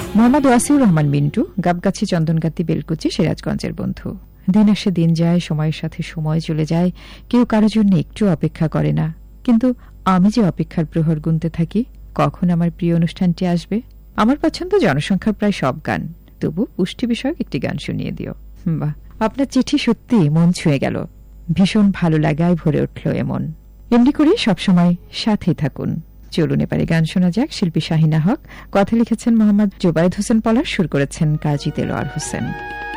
মোহাম্মদ ওয়াসিউর রহমান মিন্টু, গাবগাছি, চন্দনগাতি, বেলকুচি, সিরাজগঞ্জের বন্ধু। দিন আসে দিন যায়, সময়ের সাথে সময় চলে যায়, কেউ কারো জন্য একটু অপেক্ষা করে না। কিন্তু আমি যে অপেক্ষার প্রহর গুনতে থাকি, কখন আমার প্রিয় অনুষ্ঠানটি আসবে। আমার পছন্দ জনসংখ্যার প্রায় সব গান, তবু পুষ্টি বিষয়ক একটি গান শুনিয়ে দিও। বাহ, আপনার চিঠি সত্যি মন ছুঁয়ে গেল, ভীষণ ভালো লাগায় ভরে উঠল এমন। এমনি করে সবসময় সাথেই থাকুন। চলুন এবারে গান শোনা যাক। শিল্পী শাহিনা হক, কথা লিখেছেন মোহাম্মদ জোবায়েদ হোসেন পলাশ, সুর করেছেন কাজী দেলোয়ার হোসেন।